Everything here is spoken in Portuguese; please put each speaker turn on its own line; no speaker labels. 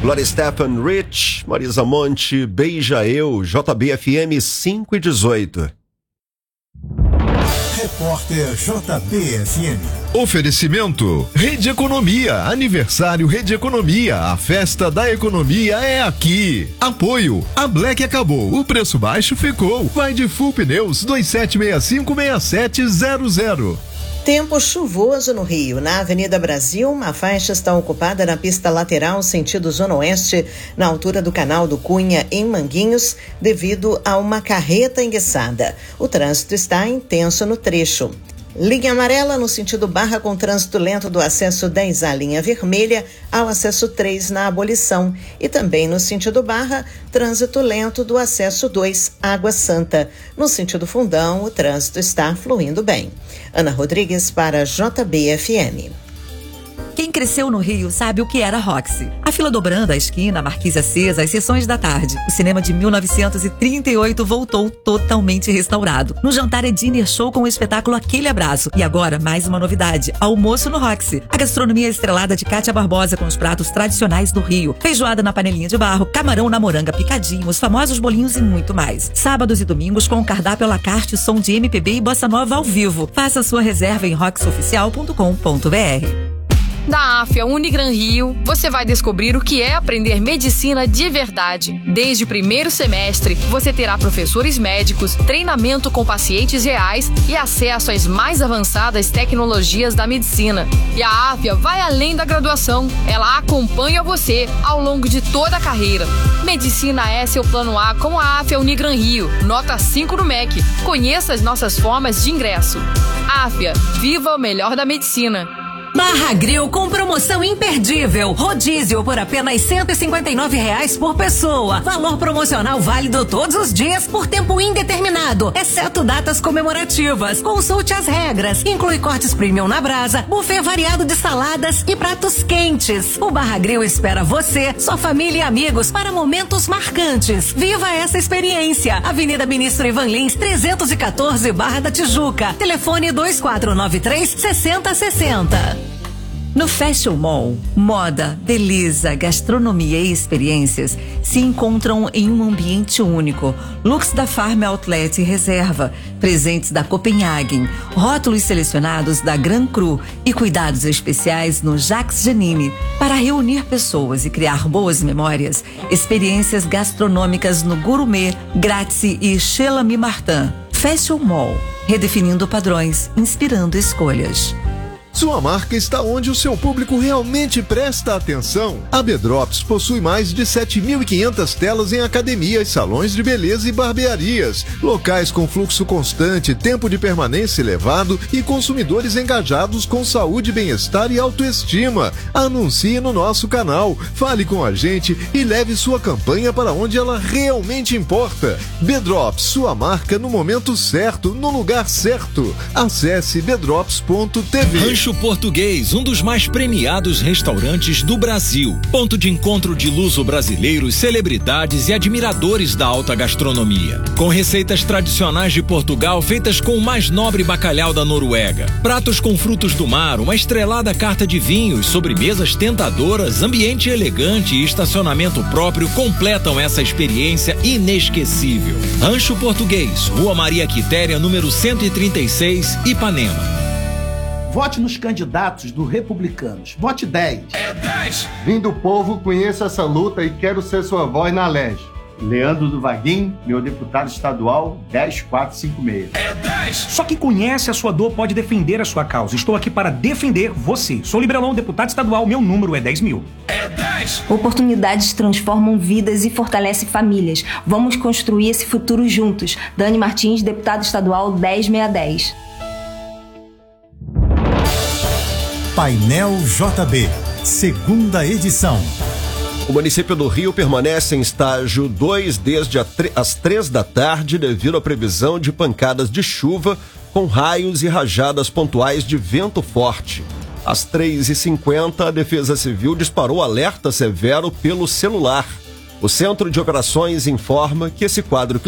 Gloria Estefan, Rich, Marisa Monte, Beija Eu, JBFM 5:18.
Repórter JBFM.
Oferecimento Rede Economia, aniversário Rede Economia, a festa da economia é aqui. Apoio, a Black acabou, o preço baixo ficou. Vai de Full Pneus 27656700.
Tempo chuvoso no Rio. Na Avenida Brasil, uma faixa está ocupada na pista lateral sentido Zona Oeste, na altura do Canal do Cunha, em Manguinhos, devido a uma carreta enguiçada. O trânsito está intenso no trecho. Linha amarela no sentido Barra com trânsito lento do acesso 10A linha vermelha ao acesso 3 na Abolição e também no sentido Barra, trânsito lento do acesso 2 Água Santa. No sentido Fundão, o trânsito está fluindo bem. Ana Rodrigues para JBFM.
Quem cresceu no Rio sabe o que era Roxy. A fila dobrando, a esquina, a marquise acesa, as sessões da tarde. O cinema de 1938 voltou totalmente restaurado. No jantar é dinner show com o espetáculo Aquele Abraço. E agora, mais uma novidade, almoço no Roxy. A gastronomia estrelada de Cátia Barbosa com os pratos tradicionais do Rio. Feijoada na panelinha de barro, camarão na moranga picadinho, os famosos bolinhos e muito mais. Sábados e domingos com cardápio à la carte, som de MPB e bossa nova ao vivo. Faça sua reserva em roxoficial.com.br.
Da AFIA Unigran Rio, você vai descobrir o que é aprender medicina de verdade. Desde o primeiro semestre, você terá professores médicos, treinamento com pacientes reais e acesso às mais avançadas tecnologias da medicina. E a AFIA vai além da graduação, ela acompanha você ao longo de toda a carreira. Medicina é seu plano A com a AFIA Unigran Rio, nota 5 no MEC. Conheça as nossas formas de ingresso. AFIA, viva o melhor da medicina.
Barra Grill com promoção imperdível. Rodízio por apenas R$159 por pessoa. Valor promocional válido todos os dias por tempo indeterminado, exceto datas comemorativas. Consulte as regras. Inclui cortes premium na brasa, buffet variado de saladas e pratos quentes. O Barra Grill espera você, sua família e amigos para momentos marcantes. Viva essa experiência. Avenida Ministro Ivan Lins, 314, Barra da Tijuca. Telefone 2493-6060. No Fashion Mall, moda, beleza, gastronomia e experiências se encontram em um ambiente único. Looks da Farm Outlet e Reserva, presentes da Copenhagen, rótulos selecionados da Gran Cru e cuidados especiais no Jacques Janine para reunir pessoas e criar boas memórias. Experiências gastronômicas no Gourmet, Grazie e Chez L'Ami Martin. Fashion Mall, redefinindo padrões, inspirando escolhas.
Sua marca está onde o seu público realmente presta atenção. A B-Drops possui mais de 7.500 telas em academias, salões de beleza e barbearias, locais com fluxo constante, tempo de permanência elevado e consumidores engajados com saúde, bem-estar e autoestima. Anuncie no nosso canal, fale com a gente e leve sua campanha para onde ela realmente importa. B-Drops, sua marca no momento certo, no lugar certo. Acesse bdrops.tv.
Rancho Português, um dos mais premiados restaurantes do Brasil. Ponto de encontro de luso-brasileiros, celebridades e admiradores da alta gastronomia. Com receitas tradicionais de Portugal feitas com o mais nobre bacalhau da Noruega. Pratos com frutos do mar, uma estrelada carta de vinhos, sobremesas tentadoras, ambiente elegante e estacionamento próprio completam essa experiência inesquecível. Rancho Português, Rua Maria Quitéria, número 136, Ipanema.
Vote nos candidatos do Republicanos. Vote 10.
É 10.
Vim do povo, conheço essa luta e quero ser sua voz na LERJ. Leandro do Vaguinho, meu deputado estadual, 10456.
É 10.
Só quem conhece a sua dor pode defender a sua causa. Estou aqui para defender você. Sou Liberalão, deputado estadual, meu número é 10.000.
É 10.
Oportunidades transformam vidas e fortalecem famílias. Vamos construir esse futuro juntos. Dani Martins, deputado estadual, 10610.
Painel JB, segunda edição.
O município do Rio permanece em estágio 2 desde as 3 da tarde devido à previsão de pancadas de chuva com raios e rajadas pontuais de vento forte. Às 3h50, a Defesa Civil disparou alerta severo pelo celular. O Centro de Operações informa que esse quadro